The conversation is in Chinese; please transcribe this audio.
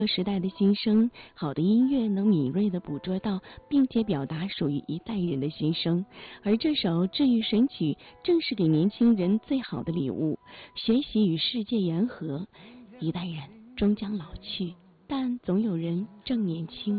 时代的心声，好的音乐能敏锐地捕捉到，并且表达属于一代人的心声。而这首治愈神曲正是给年轻人最好的礼物。学习与世界言和，一代人终将老去，但总有人正年轻。